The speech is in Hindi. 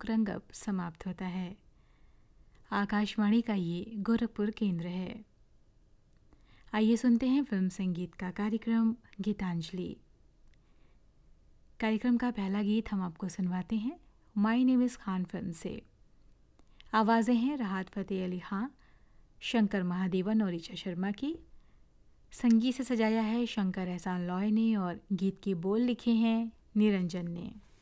लोक रंग अब समाप्त होता है। आकाशवाणी का ये गोरखपुर केंद्र है। आइए सुनते हैं फिल्म संगीत का कार्यक्रम गीतांजलि। कार्यक्रम का पहला गीत हम आपको सुनवाते हैं my name is Khan film से। आवाज़ें हैं राहत फ़तेह अली खां, शंकर महादेवन और ऋचा शर्मा की। संगीत से सजाया है शंकर एहसान लॉय ने और गीत के बोल लिखे हैं निरंजन ने।